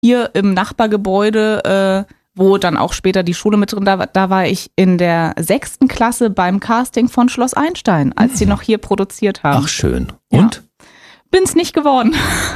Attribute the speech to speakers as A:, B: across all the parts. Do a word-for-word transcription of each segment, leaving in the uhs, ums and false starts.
A: hier im Nachbargebäude, äh, wo dann auch später die Schule mit drin, da, da war ich in der sechsten Klasse beim Casting von Schloss Einstein, als sie noch hier produziert haben.
B: Ach, schön. Und?
A: Ja. Bin's nicht geworden.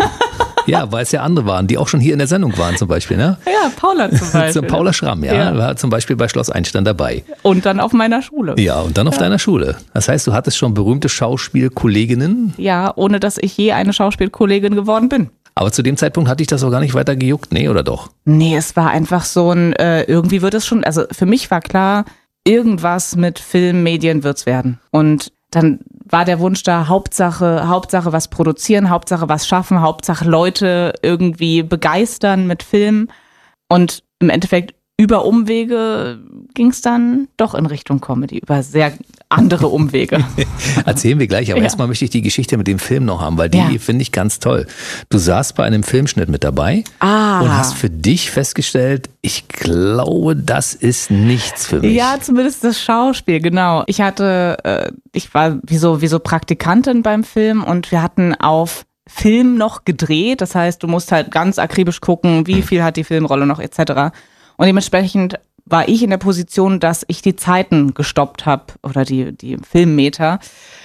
B: Ja, weil es ja andere waren, die auch schon hier in der Sendung waren zum Beispiel, ne?
A: Ja, Paula zum Beispiel.
B: Paula Schramm, ja,
A: Ja.
B: war zum Beispiel bei Schloss Einstein dabei.
A: Und dann auf meiner Schule.
B: Ja, und dann auf
A: Ja.
B: deiner Schule. Das heißt, du hattest schon berühmte Schauspielkolleginnen.
A: Ja, ohne dass ich je eine Schauspielkollegin geworden bin.
B: Aber zu dem Zeitpunkt hatte ich das auch gar nicht weiter gejuckt, nee, oder doch?
A: Nee, es war einfach so ein, äh, irgendwie wird es schon, also für mich war klar, irgendwas mit Film, Medien wird's werden. Und dann war der Wunsch da, Hauptsache, Hauptsache was produzieren, Hauptsache was schaffen, Hauptsache Leute irgendwie begeistern mit Film. Und im Endeffekt über Umwege ging es dann doch in Richtung Comedy, über sehr andere Umwege.
B: Erzählen wir gleich, aber
A: Ja.
B: erstmal möchte ich die Geschichte mit dem Film noch haben, weil die
A: Ja.
B: finde ich ganz toll. Du saßt bei einem Filmschnitt mit dabei
A: Ah.
B: und hast für dich festgestellt, ich glaube, das ist nichts für mich.
A: Ja, zumindest das Schauspiel, genau. Ich hatte, äh, ich war wie so, wie so Praktikantin beim Film und wir hatten auf Film noch gedreht. Das heißt, du musst halt ganz akribisch gucken, wie viel hat die Filmrolle noch et cetera. Und dementsprechend war ich in der Position, dass ich die Zeiten gestoppt habe oder die, die Filmmeter.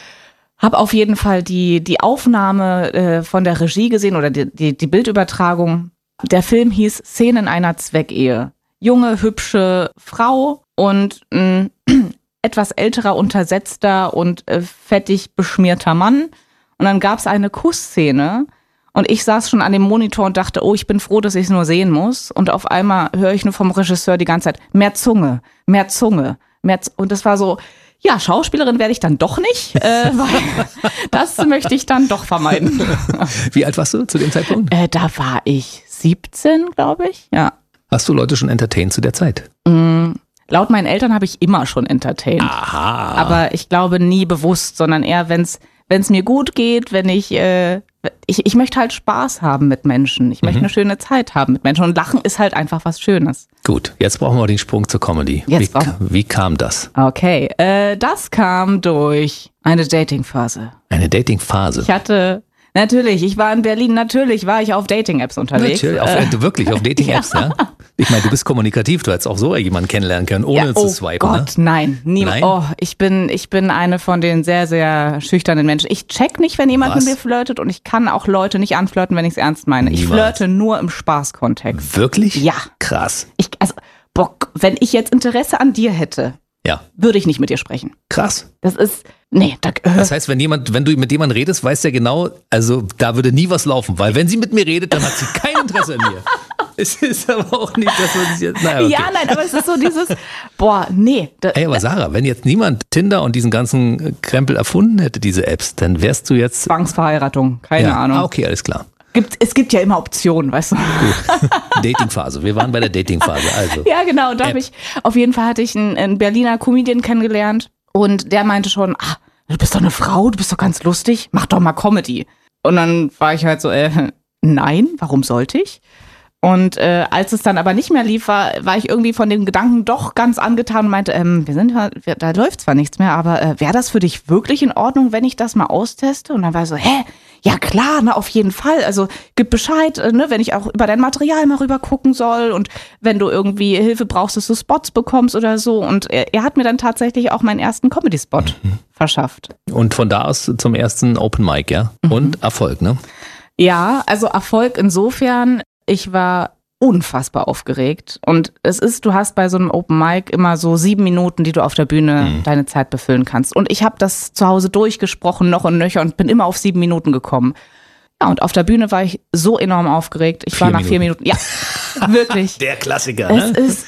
A: Habe auf jeden Fall die, die Aufnahme äh, von der Regie gesehen oder die, die, die Bildübertragung. Der Film hieß Szenen einer Zweckehe. Junge, hübsche Frau und ein etwas älterer, untersetzter und äh, fettig beschmierter Mann. Und dann gab es eine Kussszene. Und ich saß schon an dem Monitor und dachte, oh, ich bin froh, dass ich es nur sehen muss. Und auf einmal höre ich nur vom Regisseur die ganze Zeit, mehr Zunge, mehr Zunge, mehr Z Und das war so, ja, Schauspielerin werde ich dann doch nicht, äh, weil das möchte ich dann doch vermeiden.
B: Wie alt warst du zu dem Zeitpunkt?
A: Äh, da war ich siebzehn, glaube ich, ja.
B: Hast du Leute schon entertained zu der Zeit?
A: Mm, laut meinen Eltern habe ich immer schon entertained.
B: Aha.
A: Aber ich glaube nie bewusst, sondern eher, wenn es wenn es mir gut geht, wenn ich, äh, ich, ich möchte halt Spaß haben mit Menschen. Ich möchte
B: Mhm.
A: eine schöne Zeit haben mit Menschen. Und Lachen ist halt einfach was Schönes.
B: Gut, jetzt brauchen wir den Sprung zur Comedy.
A: Jetzt
B: Wie,
A: brauchen-
B: wie kam das?
A: Okay, äh, das kam durch eine Dating-Phase.
B: Eine Dating-Phase.
A: Ich hatte, natürlich, ich war in Berlin, natürlich war ich auf Dating-Apps unterwegs.
B: Natürlich, auf,
A: Äh,
B: äh, wirklich, auf Dating-Apps, ja. Ich meine, du bist kommunikativ, du hättest auch so jemanden kennenlernen können, ohne
A: ja,
B: zu
A: oh
B: swipen.
A: Gott,
B: Ne?
A: nein, niemand.
B: Nein?
A: Oh, ich bin, ich bin eine von den sehr, sehr schüchternen Menschen. Ich check nicht, wenn jemand
B: Was?
A: mit mir flirtet und ich kann auch Leute nicht anflirten, wenn ich es ernst meine. Ich
B: Niemals.
A: flirte nur im Spaßkontext.
B: Wirklich?
A: Ja.
B: Krass.
A: Ich, also, Bock, wenn ich jetzt Interesse an dir hätte,
B: Ja,
A: würde ich nicht mit dir sprechen.
B: krass.
A: Das ist, nee, da, äh,
B: Das heißt, wenn jemand, wenn du mit jemandem redest, weiß der genau, also da würde nie was laufen, weil wenn sie mit mir redet, dann hat sie kein Interesse an mir. Es ist aber auch nicht, dass man sich jetzt, naja, okay.
A: ja, nein, aber es ist so dieses, boah, nee. Da,
B: Ey, aber Sarah, wenn jetzt niemand Tinder und diesen ganzen Krempel erfunden hätte, diese Apps, dann wärst du jetzt...
A: Zwangsverheiratung, keine
B: ja.
A: Ahnung.
B: Ah, okay, alles klar.
A: Gibt, es gibt ja immer Optionen, weißt du.
B: Datingphase. Wir waren bei der Datingphase. Also.
A: Ja, genau. Da
B: App.
A: habe ich, auf jeden Fall hatte ich einen, einen Berliner Comedian kennengelernt und der meinte schon, ah, du bist doch eine Frau, du bist doch ganz lustig, mach doch mal Comedy. Und dann war ich halt so, äh, nein, warum sollte ich? Und äh, als es dann aber nicht mehr lief, war, war ich irgendwie von dem Gedanken doch ganz angetan und meinte, ähm, wir sind halt, wir, da läuft zwar nichts mehr, aber äh, wäre das für dich wirklich in Ordnung, wenn ich das mal austeste? Und dann war ich so, hä? Ja klar, na auf jeden Fall. Also gib Bescheid, äh, ne, wenn ich auch über dein Material mal rüber gucken soll und wenn du irgendwie Hilfe brauchst, dass du Spots bekommst oder so. Und er, er hat mir dann tatsächlich auch meinen ersten Comedy-Spot
B: Mhm.
A: verschafft.
B: Und von da aus zum ersten Open Mic, ja? Und Erfolg, ne?
A: Ja, also Erfolg insofern, ich war unfassbar aufgeregt. Und es ist, du hast bei so einem Open Mic immer so sieben Minuten, die du auf der Bühne
B: Mhm.
A: deine Zeit befüllen kannst. Und ich habe das zu Hause durchgesprochen, noch und nöcher, und bin immer auf sieben Minuten gekommen. Ja, und auf der Bühne war ich so enorm aufgeregt. Ich
B: Vier
A: war nach vier Minuten, ja, wirklich.
B: Der Klassiker,
A: Es
B: ne?
A: ist,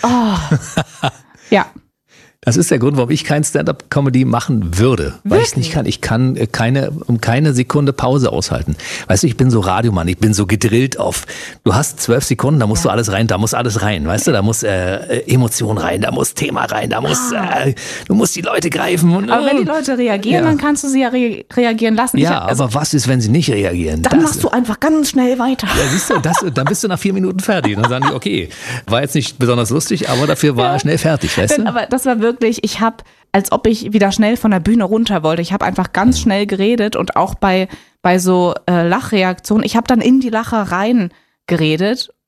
A: oh. Ja.
B: Das ist der Grund, warum ich kein Stand-up-Comedy machen würde. Weil ich es nicht kann. Ich kann äh, keine, um keine Sekunde Pause aushalten. Weißt du, ich bin so Radiomann, ich bin so gedrillt auf, du hast zwölf Sekunden, da musst
A: Ja.
B: du alles rein, da muss alles rein. Weißt du, da muss äh, Emotion rein, da muss Thema rein, da muss, äh, du musst die Leute greifen. Und,
A: Aber wenn die Leute reagieren,
B: Ja.
A: dann kannst du sie ja re reagieren lassen. Ich
B: ja,
A: hab- also,
B: aber was ist, wenn sie nicht reagieren?
A: dann
B: Das-
A: machst du einfach ganz schnell weiter.
B: Ja, siehst du, das, dann bist du nach vier Minuten fertig. Dann sagen die, okay, war jetzt nicht besonders lustig, aber dafür war er schnell fertig, weißt
A: Denn,
B: du?
A: aber das war wirklich, ich habe, als ob ich wieder schnell von der Bühne runter wollte. Ich habe einfach ganz schnell geredet und auch bei, bei so äh, Lachreaktionen, ich habe dann in die Lacher rein geredet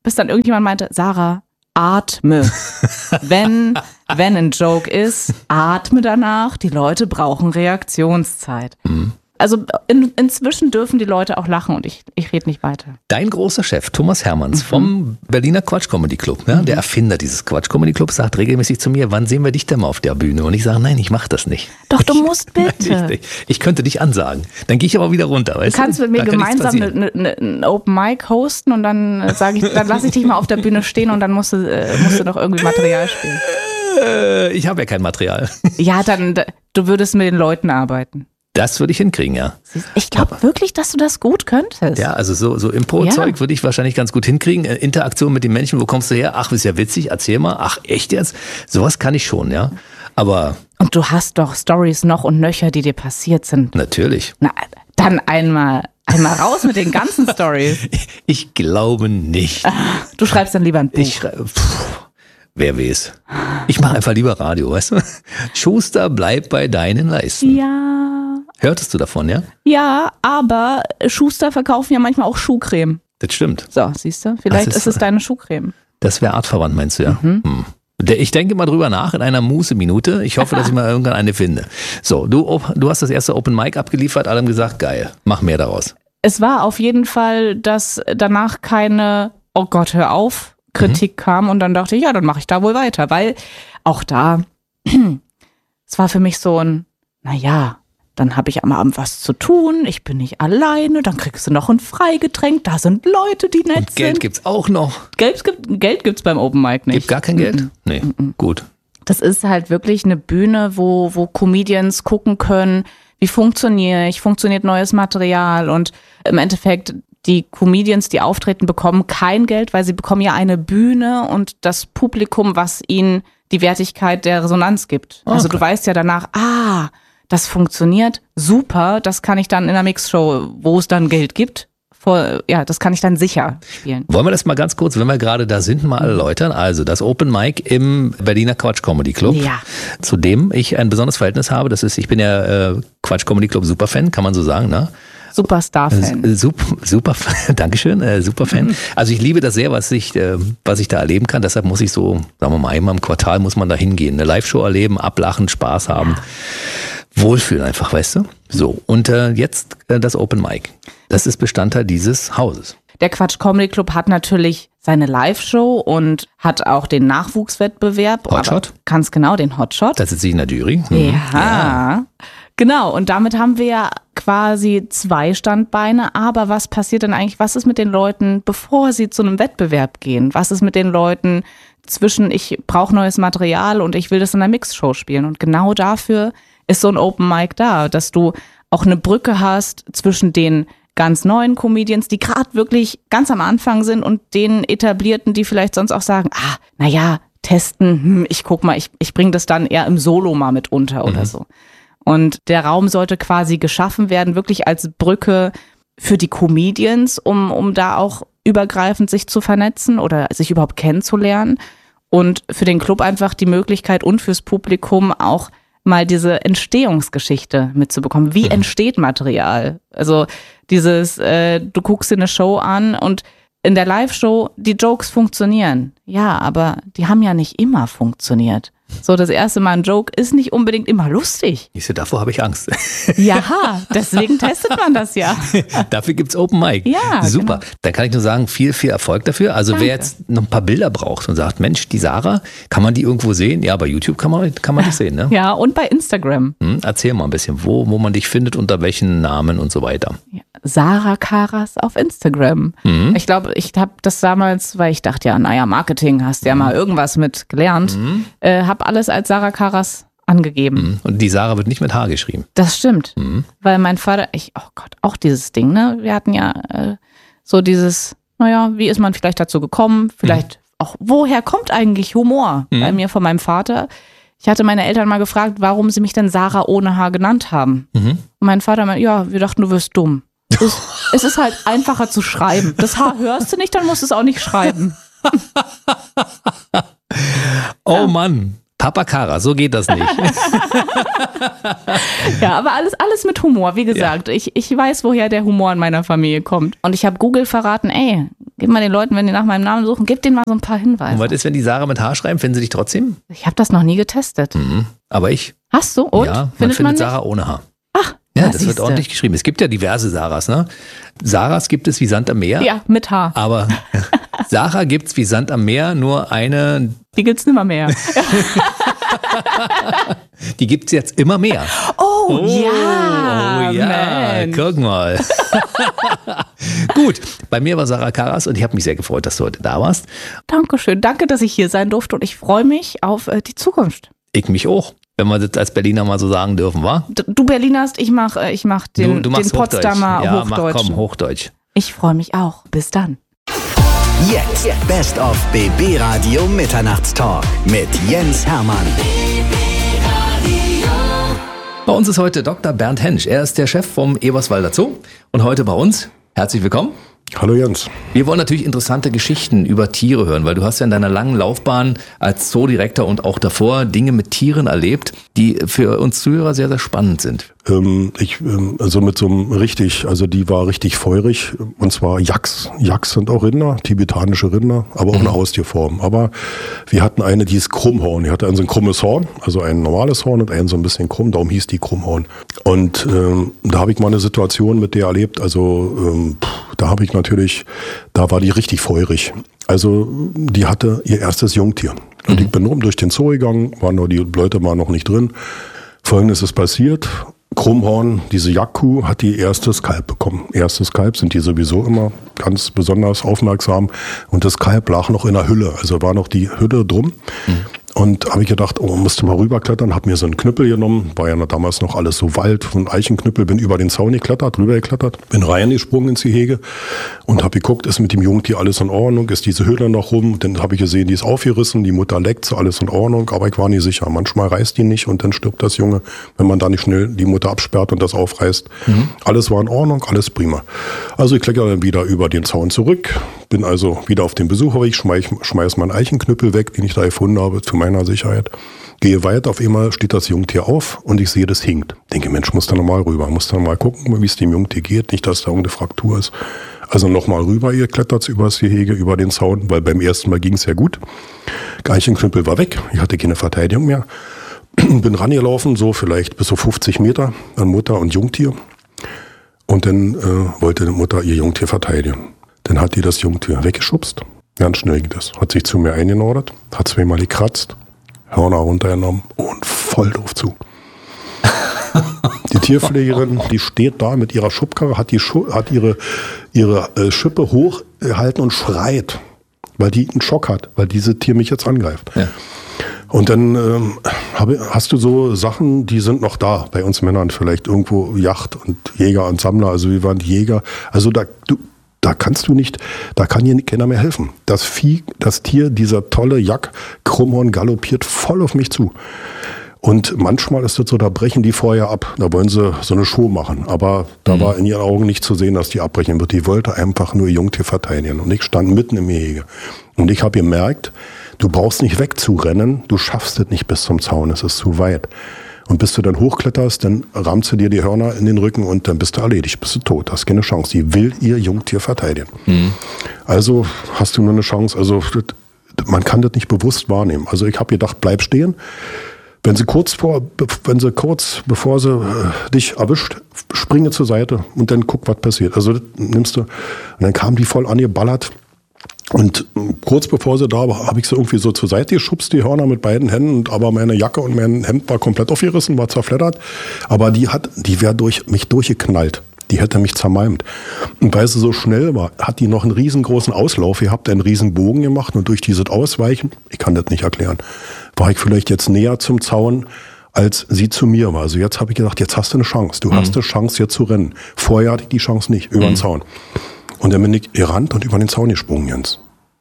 A: bis dann irgendjemand meinte, Sarah, atme. wenn, wenn ein Joke ist, atme danach. Die Leute brauchen Reaktionszeit. Mhm. Also in, inzwischen dürfen die Leute auch lachen und ich, ich rede nicht weiter.
B: Dein großer Chef, Thomas Hermanns mhm. vom Berliner Quatsch Comedy Club, ne? mhm. der Erfinder dieses Quatsch Comedy Clubs, sagt regelmäßig zu mir, wann sehen wir dich denn mal auf der Bühne? Und ich sage, nein, ich mache das nicht.
A: Doch, du musst bitte.
B: Nein, ich, ich könnte dich ansagen. Dann gehe ich aber wieder runter. Weißt
A: du kannst
B: du?
A: mit mir gemeinsam ein Open Mic hosten und dann sage ich, dann lasse ich dich mal auf der Bühne stehen und dann musst du, äh, musst du noch irgendwie Material spielen.
B: Äh, ich habe ja kein Material.
A: Ja, dann, du würdest mit den Leuten arbeiten.
B: Das würde ich hinkriegen, ja.
A: Ich glaube wirklich, dass du das gut könntest.
B: Ja, also so, so Impro-Zeug ja. würde ich wahrscheinlich ganz gut hinkriegen. Interaktion mit den Menschen, wo kommst du her? Ach, ist ja witzig, erzähl mal. Ach, echt jetzt? Sowas kann ich schon, ja. Aber...
A: Und du hast doch Storys noch und nöcher, die dir passiert sind.
B: Natürlich.
A: Na, dann einmal, einmal raus mit den ganzen Storys.
B: Ich glaube nicht.
A: Du schreibst dann lieber ein Buch.
B: Ich schreibe... Wer weiß. Ich mache einfach lieber Radio, weißt du? Schuster, bleib bei deinen Leisten.
A: Ja...
B: Hörtest du davon, ja?
A: Ja, aber Schuster verkaufen ja manchmal auch Schuhcreme.
B: Das stimmt.
A: So, siehst du? Vielleicht ist, ist es deine Schuhcreme.
B: Das wäre artverwandt, meinst du, ja? Mhm. Hm. Ich denke mal drüber nach in einer Muße-Minute. Ich hoffe, dass ich mal irgendwann eine finde. So, du, du hast das erste Open Mic abgeliefert, alle haben gesagt, geil, mach mehr daraus.
A: Es war auf jeden Fall, dass danach keine, oh Gott, hör auf, Kritik mhm. kam und dann dachte ich, ja, dann mache ich da wohl weiter, weil auch da, es war für mich so ein, naja, dann habe ich am Abend was zu tun, ich bin nicht alleine, dann kriegst du noch ein Freigetränk, da sind Leute, die nett
B: und Geld
A: sind.
B: gibt's auch noch.
A: Geld, gibt, Geld gibt's beim Open Mic nicht.
B: Gibt gar kein Geld? Mm-mm. Nee, Mm-mm. gut.
A: Das ist halt wirklich eine Bühne, wo, wo Comedians gucken können, wie funktioniere ich, funktioniert neues Material und im Endeffekt die Comedians, die auftreten, bekommen kein Geld, weil sie bekommen ja eine Bühne und das Publikum, was ihnen die Wertigkeit der Resonanz gibt. Okay. Also du weißt ja danach, ah, das funktioniert super, das kann ich dann in einer Mixshow, wo es dann Geld gibt, vor, ja, das kann ich dann sicher spielen.
B: Wollen wir das mal ganz kurz, wenn wir gerade da sind, mal erläutern? Also das Open Mic im Berliner Quatsch Comedy Club,
A: ja.
B: zu dem ich ein besonderes Verhältnis habe. Das ist, ich bin ja äh, Quatsch Comedy Club Superfan, kann man so sagen, ne?
A: Superstar-Fan.
B: Super, super, Dankeschön, äh, Superfan. Mhm. Also ich liebe das sehr, was ich, äh, was ich da erleben kann. Deshalb muss ich so, sagen wir mal, einmal im Quartal muss man da hingehen. Eine Live-Show erleben, ablachen, Spaß haben. Ja. Wohlfühlen einfach, weißt du? So, und äh, jetzt äh, das Open Mic. Das ist Bestandteil dieses Hauses.
A: Der Quatsch Comedy Club hat natürlich seine Live-Show und hat auch den Nachwuchswettbewerb.
B: Hotshot?
A: Ganz genau, den Hotshot.
B: Da sitze ich in der Jury.
A: Mhm. Ja. ja, genau. Und damit haben wir ja quasi zwei Standbeine. Aber was passiert denn eigentlich, was ist mit den Leuten, bevor sie zu einem Wettbewerb gehen? Was ist mit den Leuten zwischen, ich brauche neues Material und ich will das in einer Mixshow spielen? Und genau dafür ist so ein Open Mic da, dass du auch eine Brücke hast zwischen den ganz neuen Comedians, die gerade wirklich ganz am Anfang sind und den Etablierten, die vielleicht sonst auch sagen, ah, naja, testen, hm, ich guck mal, ich, ich bringe das dann eher im Solo mal mit unter mhm. oder so. Und der Raum sollte quasi geschaffen werden, wirklich als Brücke für die Comedians, um, um da auch übergreifend sich zu vernetzen oder sich überhaupt kennenzulernen. Und für den Club einfach die Möglichkeit und fürs Publikum auch mal diese Entstehungsgeschichte mitzubekommen. Wie mhm. entsteht Material? Also dieses, äh, du guckst dir eine Show an und in der Live-Show, die Jokes funktionieren. Ja, aber die haben ja nicht immer funktioniert. So, das erste Mal ein Joke ist nicht unbedingt immer lustig.
B: Ich sehe, davor habe ich Angst.
A: Ja, deswegen testet man das ja.
B: Dafür gibt's Open Mic.
A: Ja,
B: super.
A: Genau.
B: Dann kann ich nur sagen, viel, viel Erfolg dafür. Also Danke. Wer jetzt noch ein paar Bilder braucht und sagt, Mensch, die Sarah, kann man die irgendwo sehen? Ja, bei YouTube kann man, kann man dich sehen, ne?
A: Ja, und bei Instagram.
B: Hm, erzähl mal ein bisschen, wo, wo man dich findet, unter welchen Namen und so weiter.
A: Ja, Sarah Karas auf Instagram. Mhm. Ich glaube, ich habe das damals, weil ich dachte, ja, naja, Marketing, hast ja mhm. mal irgendwas mit gelernt, mhm. äh, habe alles als Sarah Karas angegeben.
B: Und die Sarah wird nicht mit H geschrieben.
A: Das stimmt,
B: Mhm.
A: weil mein Vater, ich, oh Gott, auch dieses Ding, ne? Wir hatten ja äh, so dieses, naja, wie ist man vielleicht dazu gekommen? Vielleicht mhm. auch, woher kommt eigentlich Humor mhm. bei mir von meinem Vater? Ich hatte meine Eltern mal gefragt, warum sie mich denn Sarah ohne H genannt haben. Mhm. Und mein Vater meinte, ja, wir dachten, du wirst dumm. Es, es ist halt einfacher zu schreiben. Das H hörst du nicht, dann musst du es auch nicht schreiben.
B: Oh ja. Mann, Papa Kara, so geht das nicht.
A: Ja, aber alles, alles mit Humor. Wie gesagt, ja. ich, ich weiß, woher der Humor in meiner Familie kommt. Und ich habe Google verraten, ey, Gib mal den Leuten, wenn die nach meinem Namen suchen, gib denen mal so ein paar Hinweise.
B: Und was ist, wenn die Sarah mit H schreiben? Finden sie dich trotzdem?
A: Ich habe das noch nie getestet.
B: Mhm. Aber ich.
A: Hast du? Und?
B: Ja, man
A: findet
B: findet
A: man
B: Sarah ohne H.
A: Ach,
B: ja,
A: ja,
B: das wird ordentlich geschrieben. Es gibt ja diverse Sarahs, ne? Sarahs gibt es wie Sand am Meer.
A: Ja, mit H.
B: Aber Sarah gibt es wie Sand am Meer, nur eine.
A: Die gibt's nimmer mehr.
B: Die gibt es jetzt immer mehr.
A: Oh,
B: oh
A: ja,
B: oh, ja,
A: Mensch.
B: Guck mal. Gut, bei mir war Sarah Karas und ich habe mich sehr gefreut, dass du heute da warst.
A: Dankeschön, danke, dass ich hier sein durfte und ich freue mich auf äh, die Zukunft.
B: Ich mich auch, wenn wir das als Berliner mal so sagen dürfen, wa?
A: D- Du Berlinerst, ich mach, äh, ich mach den,
B: du, du
A: den Potsdamer
B: Hochdeutsch. Ja,
A: Hochdeutsch.
B: mach komm, Hochdeutsch.
A: Ich freue mich auch. Bis dann.
C: Jetzt Best of B B Radio Mitternachtstalk mit Jens Hermann.
B: Bei uns ist heute Doktor Bernd Hensch. Er ist der Chef vom Eberswalder Zoo und heute bei uns. Herzlich willkommen.
D: Hallo Jens.
B: Wir wollen natürlich interessante Geschichten über Tiere hören, weil du hast ja in deiner langen Laufbahn als Zoodirektor und auch davor Dinge mit Tieren erlebt, die für uns Zuhörer sehr, sehr spannend sind.
D: Ähm, ich, ähm, also mit so einem richtig, also die war richtig feurig, und zwar Yaks. Yaks sind auch Rinder, tibetanische Rinder, aber auch eine Haustierform. Aber wir hatten eine, die ist Krummhorn. Die hatte also ein krummes Horn, also ein normales Horn und einen so ein bisschen krumm, darum hieß die Krummhorn. Und ähm, da habe ich mal eine Situation mit der erlebt, also ähm, pff, da habe ich natürlich, da war die richtig feurig. Also die hatte ihr erstes Jungtier. Und ich bin rum durch den Zoo gegangen, waren nur, die Leute waren noch nicht drin. Folgendes ist passiert. Krummhorn, diese Jagdkuh, hat die erstes Kalb bekommen. Erstes Kalb sind die sowieso immer ganz besonders aufmerksam. Und das Kalb lag noch in der Hülle. Also war noch die Hülle drum. Mhm. Und habe ich gedacht, oh, musste mal rüberklettern, habe mir so einen Knüppel genommen, war ja damals noch alles so Wald, so ein Eichenknüppel, bin über den Zaun geklettert, rüber geklettert, bin reingesprungen ins Gehege und habe geguckt, ist mit dem Jungtier alles in Ordnung, ist diese Hülle noch rum, dann habe ich gesehen, die ist aufgerissen, die Mutter leckt, so alles in Ordnung, aber ich war nicht sicher, manchmal reißt die nicht und dann stirbt das Junge, wenn man da nicht schnell die Mutter absperrt und das aufreißt. Mhm. Alles war in Ordnung, alles prima. Also ich kletter dann wieder über den Zaun zurück, bin also wieder auf den Besucherweg, schmeiß, schmeiß meinen Eichenknüppel weg, den ich da gefunden habe, zu meiner Sicherheit. Gehe weiter, auf einmal steht das Jungtier auf und ich sehe, das hinkt. Denke, Mensch, muss da nochmal rüber, muss da nochmal gucken, wie es dem Jungtier geht, nicht, dass da irgendeine Fraktur ist. Also nochmal rüber, ihr klettert über das Gehege, über den Zaun, weil beim ersten Mal ging es ja gut. Eichenknüppel war weg, ich hatte keine Verteidigung mehr. Bin rangelaufen, so vielleicht bis so fünfzig Meter an Mutter und Jungtier. Und dann äh, wollte die Mutter ihr Jungtier verteidigen. Dann hat die das Jungtier weggeschubst. Ganz schnell ging das. Hat sich zu mir eingenordet, hat zweimal gekratzt, Hörner runtergenommen und voll drauf zu. Die Tierpflegerin, die steht da mit ihrer Schubkarre, hat, die Schu- hat ihre, ihre äh, Schippe hochgehalten und schreit, weil die einen Schock hat, weil dieses Tier mich jetzt angreift. Ja. Und dann ähm, hab, hast du so Sachen, die sind noch da, bei uns Männern vielleicht irgendwo Jagd und Jäger und Sammler, also wir waren die Jäger, also da, du, da kannst du nicht, da kann dir keiner mehr helfen. Das Vieh, das Tier, dieser tolle Jack, Krummhorn galoppiert voll auf mich zu. Und manchmal ist das so, da brechen die vorher ab, da wollen sie so eine Show machen, aber da mhm. war in ihren Augen nicht zu sehen, dass die abbrechen wird. Die wollte einfach nur ihr Jungtier verteidigen und ich stand mitten im Gehege. Und ich habe gemerkt, du brauchst nicht wegzurennen, du schaffst es nicht bis zum Zaun, es ist zu weit. Und bis du dann hochkletterst, dann rammst du dir die Hörner in den Rücken und dann bist du erledigt, bist du tot, hast keine Chance. Die will ihr Jungtier verteidigen. Mhm. Also hast du nur eine Chance, also man kann das nicht bewusst wahrnehmen. Also ich habe gedacht, bleib stehen. Wenn sie kurz vor, wenn sie kurz bevor sie äh, dich erwischt, springe zur Seite und dann guck, was passiert. Also das nimmst du, und dann kam die voll angeballert. Und kurz bevor sie da war, habe ich sie irgendwie so zur Seite geschubst, die Hörner mit beiden Händen, und aber meine Jacke und mein Hemd war komplett aufgerissen, war zerfleddert. Aber die hat, die wäre durch mich durchgeknallt. Die hätte mich zermalmt. Und weil sie so schnell war, hat die noch einen riesengroßen Auslauf gehabt, einen riesen Bogen gemacht, und durch dieses Ausweichen, ich kann das nicht erklären, war ich vielleicht jetzt näher zum Zaun, als sie zu mir war. Also jetzt habe ich gedacht, jetzt hast du eine Chance. Du mhm. hast eine Chance, jetzt zu rennen. Vorher hatte ich die Chance nicht, über den mhm. Zaun. Und dann bin ich gerannt und über den Zaun gesprungen, Jens.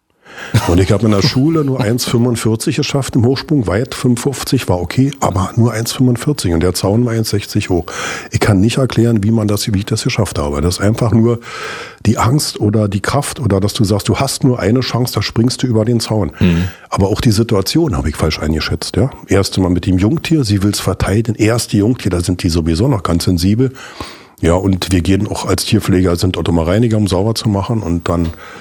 D: Und ich habe in der Schule nur eins Komma fünfundvierzig geschafft im Hochsprung, weit fünfundfünfzig war okay, aber nur eins Komma fünfundvierzig und der Zaun war eins Komma sechzig hoch. Ich kann nicht erklären, wie man das, wie ich das geschafft habe. Das ist einfach nur die Angst oder die Kraft oder dass du sagst, du hast nur eine Chance, da springst du über den Zaun. Mhm. Aber auch die Situation habe ich falsch eingeschätzt. Ja? Erste Mal mit dem Jungtier, sie will es verteidigen. Erste Jungtier, da sind die sowieso noch ganz sensibel. Ja, und wir gehen auch als Tierpfleger, sind auch immer Reiniger, um sauber zu machen, und dann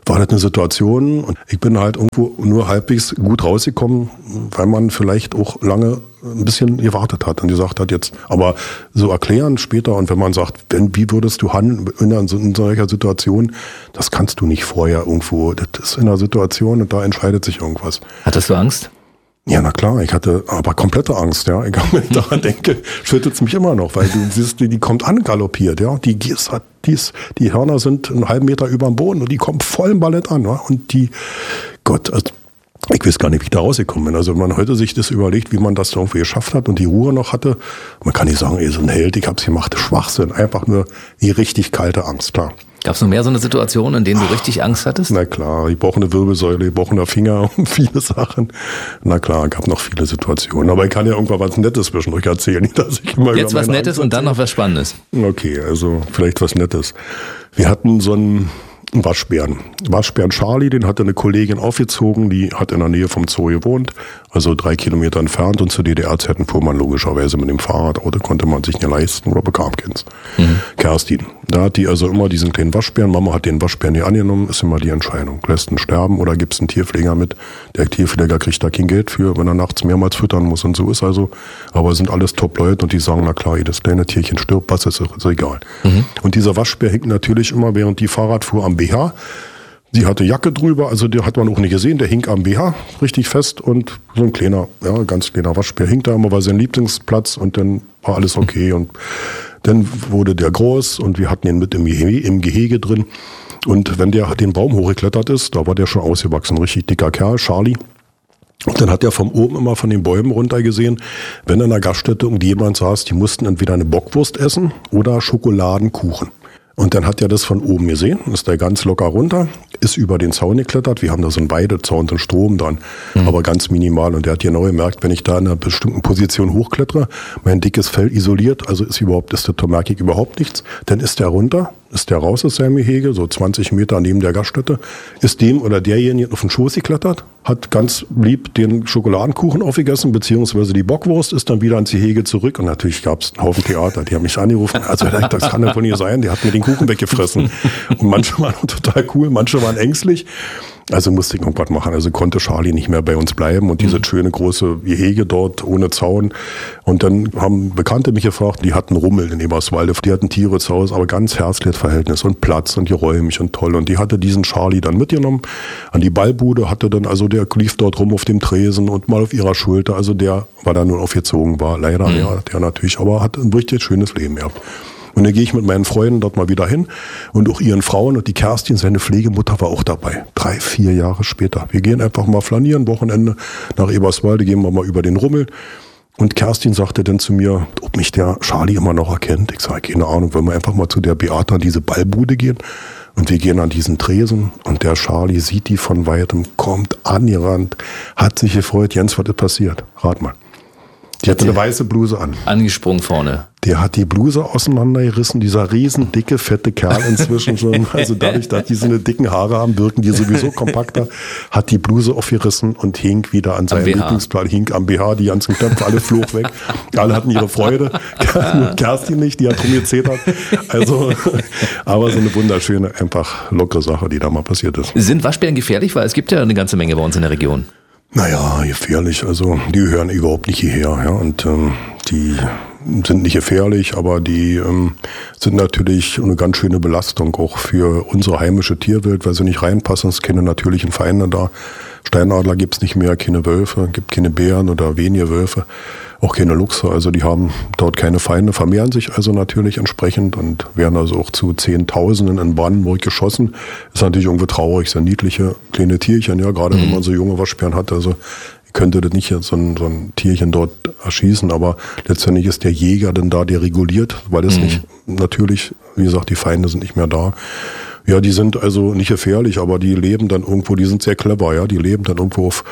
D: war das eine Situation und ich bin halt irgendwo nur halbwegs gut rausgekommen, weil man vielleicht auch lange ein bisschen gewartet hat und gesagt hat jetzt, aber so erklären später und wenn man sagt, wenn, wie würdest du handeln in, einer, in solcher Situation, das kannst du nicht vorher irgendwo, das ist in einer Situation und da entscheidet sich irgendwas.
B: Hattest du Angst?
D: Ja, na klar, ich hatte aber komplette Angst, ja. Ich, wenn ich daran denke, schüttelt es mich immer noch, weil du siehst, die, die kommt angaloppiert, ja. Die, die, die, die Hörner sind einen halben Meter über dem Boden und die kommt voll im Ballett an, ja. Und die, Gott, also, ich weiß gar nicht, wie ich da rausgekommen bin. Also wenn man heute sich das überlegt, wie man das da irgendwie geschafft hat und die Ruhe noch hatte, man kann nicht sagen, ey, so ein Held, ich hab's gemacht, Schwachsinn, einfach nur die richtig kalte Angst, klar.
B: Gab es noch mehr so eine Situation, in denen du richtig Angst hattest?
D: Na klar, ich brauche eine Wirbelsäule, ich brauche einen Finger und viele Sachen. Na klar, gab noch viele Situationen. Aber ich kann ja irgendwann was Nettes zwischendurch erzählen. Nicht, dass ich immer
B: Jetzt was Nettes und dann noch was Spannendes.
D: Okay, also vielleicht was Nettes. Wir hatten so einen Waschbären. Waschbären Charlie, den hatte eine Kollegin aufgezogen, die hat in der Nähe vom Zoo gewohnt, also drei Kilometer entfernt und zu D D R-Zeiten fuhr man logischerweise mit dem Fahrrad, Auto konnte man sich nicht leisten oder bekam keins. Mhm. Kerstin. Da hat die also immer diesen kleinen Waschbären, Mama hat den Waschbären nicht angenommen, ist immer die Entscheidung. Lässt ihn sterben oder gibt's einen Tierpfleger mit? Der Tierpfleger kriegt da kein Geld für, wenn er nachts mehrmals füttern muss und so ist also. Aber sind alles Top-Leute und die sagen, na klar, jedes kleine Tierchen stirbt, was ist, ist egal. Mhm. Und dieser Waschbär hängt natürlich immer, während die Fahrrad fuhr, am B H. Sie hatte Jacke drüber, also der hat man auch nicht gesehen, der hing am B H richtig fest und so ein kleiner, ja, ganz kleiner Waschbär hing da immer, war sein Lieblingsplatz und dann war alles okay und dann wurde der groß und wir hatten ihn mit im Gehege, im Gehege drin und wenn der den Baum hochgeklettert ist, da war der schon ausgewachsen, richtig dicker Kerl, Charlie. Und dann hat er von oben immer von den Bäumen runter gesehen, wenn in der Gaststätte irgendjemand saß, die mussten entweder eine Bockwurst essen oder Schokoladenkuchen. Und dann hat er das von oben gesehen, ist da ganz locker runter, ist über den Zaun geklettert. Wir haben da so einen Weidezaun, so einen Strom dran, mhm. aber ganz minimal. Und der hat genau gemerkt, wenn ich da in einer bestimmten Position hochklettere, mein dickes Fell isoliert, also ist überhaupt, ist da merke ich überhaupt nichts, dann ist der runter, ist der raus aus seinem Gehege, so zwanzig Meter neben der Gaststätte, ist dem oder derjenige auf den Schoß geklettert, hat ganz lieb den Schokoladenkuchen aufgegessen, beziehungsweise die Bockwurst, ist dann wieder ins Gehege zurück und natürlich gab es einen Haufen Theater, die haben mich angerufen, also das kann ja wohl nicht sein, der hat mir den Kuchen weggefressen und manche waren total cool, manche waren ängstlich. Also musste ich irgendwas machen. Also konnte Charlie nicht mehr bei uns bleiben und dieses mhm. schöne große Gehege dort ohne Zaun. Und dann haben Bekannte mich gefragt, die hatten Rummel in Eberswalde, die hatten Tiere zu Hause, aber ganz herzliches Verhältnis und Platz und geräumig und toll. Und die hatte diesen Charlie dann mitgenommen an die Ballbude, hatte dann, also der lief dort rum auf dem Tresen und mal auf ihrer Schulter. Also der, weil er nun aufgezogen war, leider, mhm. ja, der natürlich, aber hat ein richtig schönes Leben gehabt. Und dann gehe ich mit meinen Freunden dort mal wieder hin und auch ihren Frauen und die Kerstin, seine Pflegemutter, war auch dabei. Drei, vier Jahre später. Wir gehen einfach mal flanieren, Wochenende nach Eberswalde, gehen wir mal über den Rummel. Und Kerstin sagte dann zu mir, ob mich der Charlie immer noch erkennt. Ich sage, keine Ahnung, wollen wir einfach mal zu der Beata in diese Ballbude gehen? Und wir gehen an diesen Tresen und der Charlie sieht die von weitem, kommt angerannt, hat sich gefreut. Jens, was ist passiert? Rat mal. Die hatte eine weiße Bluse an.
B: Angesprungen vorne.
D: Der hat die Bluse auseinandergerissen, dieser riesen, dicke, fette Kerl inzwischen schon. Also dadurch, dass die so eine dicken Haare haben, wirken die sowieso kompakter. Hat die Bluse aufgerissen und hing wieder an seinem Lieblingsplatz, hing am B H, die ganzen Knöpfe, alle flog weg. Alle hatten ihre Freude. Nur Kerstin nicht, die hat rumgezetert. Also, aber so eine wunderschöne, einfach lockere Sache, die da mal passiert ist.
B: Sind Waschbären gefährlich? Weil es gibt ja eine ganze Menge bei uns in der Region.
D: Naja, gefährlich, also die gehören überhaupt nicht hierher, ja, und ähm, die sind nicht gefährlich, aber die ähm, sind natürlich eine ganz schöne Belastung auch für unsere heimische Tierwelt, weil sie nicht reinpassen, es keine natürlichen Feinde da. Steinadler gibt's nicht mehr, keine Wölfe, gibt keine Bären oder wenige Wölfe, auch keine Luchse, also die haben dort keine Feinde, vermehren sich also natürlich entsprechend und werden also auch zu Zehntausenden in Brandenburg geschossen. Ist natürlich irgendwie traurig, sehr niedliche kleine Tierchen, ja, gerade mhm. wenn man so junge Waschbären hat, also könnte das nicht so ein, so ein Tierchen dort erschießen, aber letztendlich ist der Jäger dann da, der reguliert, weil es mhm. nicht, natürlich, wie gesagt, die Feinde sind nicht mehr da. Ja, die sind also nicht gefährlich, aber die leben dann irgendwo, die sind sehr clever, ja, die leben dann irgendwo auf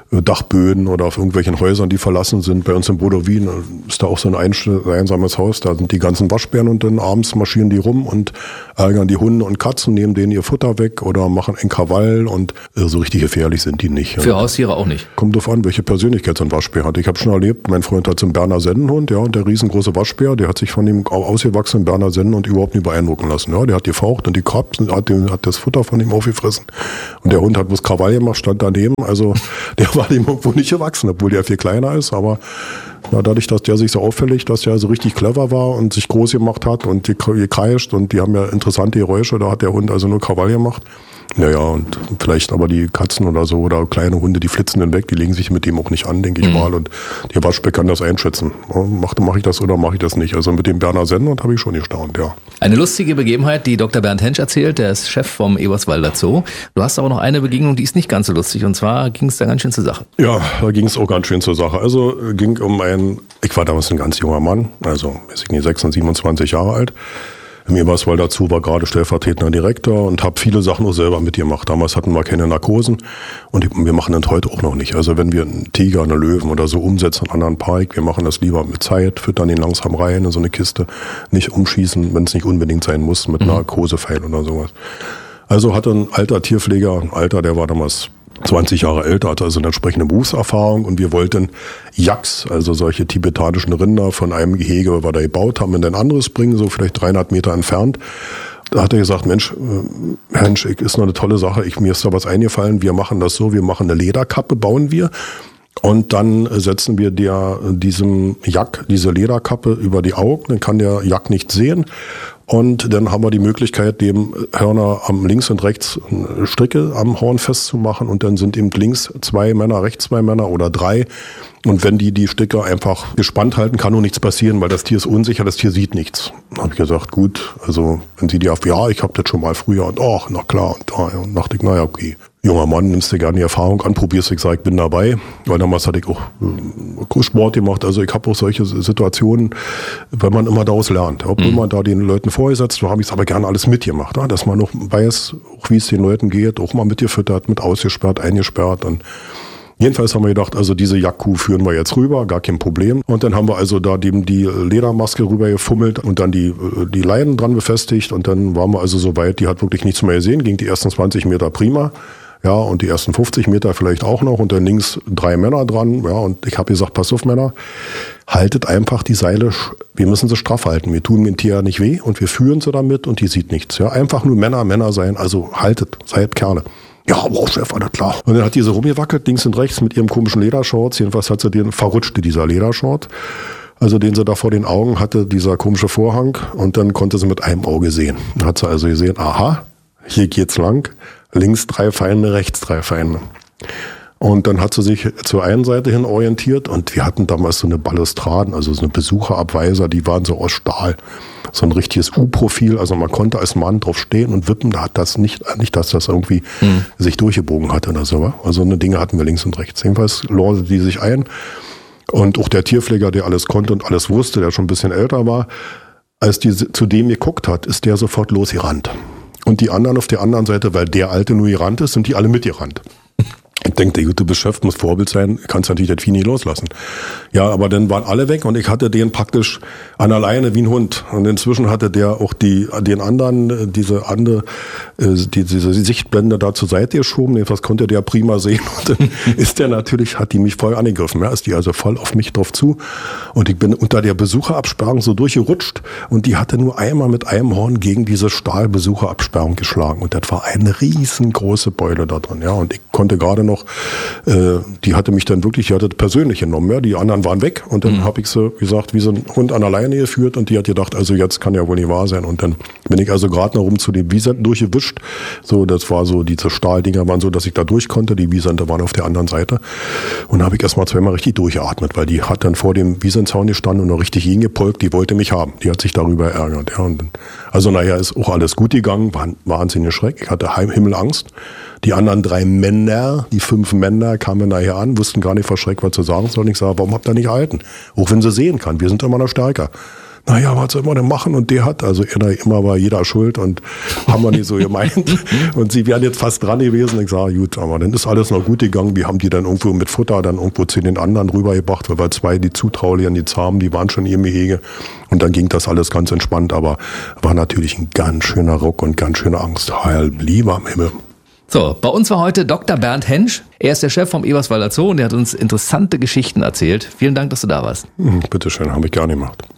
D: Dachböden oder auf irgendwelchen Häusern, die verlassen sind. Bei uns in Bodowin ist da auch so ein einsames Haus, da sind die ganzen Waschbären und dann abends marschieren die rum und ärgern die Hunde und Katzen, nehmen denen ihr Futter weg oder machen einen Krawall und so richtig gefährlich sind die nicht.
B: Für Haustiere auch nicht?
D: Kommt drauf an, welche Persönlichkeit so ein Waschbär hat. Ich habe schon erlebt, mein Freund hat so einen Berner Sennenhund, ja, und der riesengroße Waschbär, der hat sich von dem ausgewachsenen Berner Sennenhund überhaupt nicht beeindrucken lassen. Ja, der hat gefaucht und die Korb hat, hat das Futter von ihm aufgefressen. Und der Hund hat bloß Krawall gemacht, stand daneben. Also der war dem irgendwo nicht gewachsen, obwohl der viel kleiner ist. Aber na, dadurch, dass der sich so auffällig, dass der so richtig clever war und sich groß gemacht hat und gekreischt und die haben ja interessante Geräusche, da hat der Hund also nur Krawall gemacht. Naja, und vielleicht aber die Katzen oder so oder kleine Hunde, die flitzen dann weg, die legen sich mit dem auch nicht an, denke ich mhm. mal. Und der Waschbär kann das einschätzen. Mache mach ich das oder mache ich das nicht? Also mit dem Berner Sennenhund habe ich schon gestaunt, ja.
B: Eine lustige Begebenheit, die Doktor Bernd Hensch erzählt, der ist Chef vom Eberswalder Zoo. Du hast aber noch eine Begegnung, die ist nicht ganz so lustig. Und zwar ging es da ganz schön zur Sache.
D: Ja, da ging es auch ganz schön zur Sache. Also ging um einen, ich war damals ein ganz junger Mann, also weiß ich nicht, sechsundzwanzig, siebenundzwanzig Jahre alt. Im Eberswalder Zoo war gerade stellvertretender Direktor und habe viele Sachen auch selber mitgemacht. Damals hatten wir keine Narkosen und wir machen das heute auch noch nicht. Also wenn wir einen Tiger, einen Löwen oder so umsetzen in einen anderen Park, wir machen das lieber mit Zeit, füttern ihn langsam rein in so eine Kiste, nicht umschießen, wenn es nicht unbedingt sein muss, mit mhm. Narkosepfeil oder sowas. Also hatte ein alter Tierpfleger, ein alter, der war damals zwanzig Jahre älter, hatte also eine entsprechende Berufserfahrung und wir wollten Yaks, also solche tibetanischen Rinder von einem Gehege, was wir da gebaut haben, in ein anderes bringen, so vielleicht dreihundert Meter entfernt. Da hat er gesagt, Mensch, äh, Hensch, ist noch eine tolle Sache, ich, mir ist da was eingefallen, wir machen das so, wir machen eine Lederkappe, bauen wir und dann setzen wir der, diesem Yak diese Lederkappe über die Augen, dann kann der Yak nicht sehen. Und dann haben wir die Möglichkeit, dem Hörner am links und rechts Stricke am Horn festzumachen und dann sind eben links zwei Männer, rechts zwei Männer oder drei. Und wenn die die Sticke einfach gespannt halten, kann nur nichts passieren, weil das Tier ist unsicher, das Tier sieht nichts. Dann habe ich gesagt, gut, also wenn sie die auf, ja, ich habe das schon mal früher und ach, na klar. Und da und dachte ich, naja, okay. Junger Mann, nimmst du gerne die Erfahrung an, probierst, ich sage, ich bin dabei. Weil damals hatte ich auch äh, Sport gemacht, also ich habe auch solche Situationen, wenn man immer daraus lernt. Obwohl mhm. man da den Leuten vorgesetzt, da habe ich es aber gerne alles mitgemacht. Ja? Dass man noch weiß, auch wie es den Leuten geht, auch mal mitgefüttert, mit ausgesperrt, eingesperrt und jedenfalls haben wir gedacht, also diese Jagdkuh führen wir jetzt rüber, gar kein Problem. Und dann haben wir also da dem die Ledermaske rüber gefummelt und dann die, die Leinen dran befestigt. Und dann waren wir also so weit, die hat wirklich nichts mehr gesehen, ging die ersten zwanzig Meter prima. Ja, und die ersten fünfzig Meter vielleicht auch noch. Und dann links drei Männer dran. Ja, und ich habe gesagt, pass auf Männer, haltet einfach die Seile, wir müssen sie straff halten. Wir tun dem Tier nicht weh und wir führen sie damit und die sieht nichts. Ja, einfach nur Männer, Männer sein, also haltet, seid Kerle. Ja, wow, Chef, alles klar. Und dann hat die so rumgewackelt, links und rechts mit ihrem komischen Ledershorts. Jedenfalls hat sie den verrutschte, dieser Ledershort. Also den sie da vor den Augen hatte, dieser komische Vorhang. Und dann konnte sie mit einem Auge sehen. Dann hat sie also gesehen, aha, hier geht's lang. Links drei Feinde, rechts drei Feinde. Und dann hat sie sich zur einen Seite hin orientiert und wir hatten damals so eine Balustraden, also so eine Besucherabweiser, die waren so aus Stahl. So ein richtiges U-Profil, also man konnte als Mann drauf stehen und wippen, da hat das nicht, nicht dass das irgendwie mhm. sich durchgebogen hat oder so. Also eine Dinge hatten wir links und rechts. Jedenfalls lorde die sich ein und auch der Tierpfleger, der alles konnte und alles wusste, der schon ein bisschen älter war, als die zu dem geguckt hat, ist der sofort losgerannt. Und die anderen auf der anderen Seite, weil der Alte nur gerannt ist, sind die alle mitgerannt. Ich denke, der gute Chef muss Vorbild sein, kannst natürlich das Vieh nicht loslassen. Ja, aber dann waren alle weg und ich hatte den praktisch an der Leine wie ein Hund. Und inzwischen hatte der auch die, den anderen, diese andere, die, diese Sichtblende da zur Seite geschoben. Jedenfalls konnte der prima sehen. Und dann ist der natürlich, hat die mich voll angegriffen. Ja, ist die also voll auf mich drauf zu. Und ich bin unter der Besucherabsperrung so durchgerutscht. Und die hatte nur einmal mit einem Horn gegen diese Stahlbesucherabsperrung geschlagen. Und das war eine riesengroße Beule da drin. Ja, und ich konnte gerade noch, äh, die hatte mich dann wirklich, die hatte persönlich genommen, ja, die anderen waren weg und dann mhm. habe ich sie, wie gesagt, wie so ein Hund an der Leine geführt und die hat gedacht, also jetzt kann ja wohl nicht wahr sein und dann bin ich also gerade noch rum zu den Wiesenten durchgewischt, so, das war so, diese Stahldinger waren so, dass ich da durch konnte, die Wiesente waren auf der anderen Seite und habe ich erstmal zweimal richtig durchgeatmet, weil die hat dann vor dem Wiesenzaun gestanden und noch richtig hingepolkt, die wollte mich haben, die hat sich darüber ärgert, ja, und dann, also naja, ist auch alles gut gegangen, war ein wahnsinniger Schreck, ich hatte Himmelangst. Die anderen drei Männer, die fünf Männer kamen nachher an, wussten gar nicht vor Schreck, was zu sagen sollen. Ich sage, warum habt ihr nicht gehalten? Auch wenn sie sehen kann, wir sind immer noch stärker. naja, was soll man denn machen? Und der hat, also immer war jeder schuld und haben wir nicht so gemeint. Und sie wären jetzt fast dran gewesen. Ich sage, gut, aber dann ist alles noch gut gegangen. Wir haben die dann irgendwo mit Futter dann irgendwo zu den anderen rübergebracht, weil wir zwei, die Zutraulichen, die Zahmen, die waren schon im Gehege. Und dann ging das alles ganz entspannt, aber war natürlich ein ganz schöner Ruck und ganz schöne Angst. Heil, lieber am Himmel.
B: So, bei uns war heute Doktor Bernd Hensch. Er ist der Chef vom Eberswalder Zoo und er hat uns interessante Geschichten erzählt. Vielen Dank, dass du da warst.
D: Bitteschön, habe ich gar nicht gemacht.